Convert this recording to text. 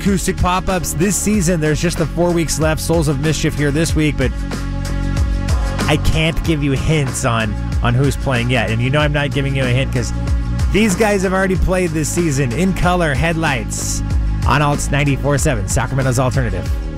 acoustic pop-ups this season. There's just the 4 weeks left. Souls of Mischief here this week, but I can't give you hints on who's playing yet. And you know I'm not giving you a hint because these guys have already played this season. In Color, Headlights on Alts 94.7, Sacramento's Alternative.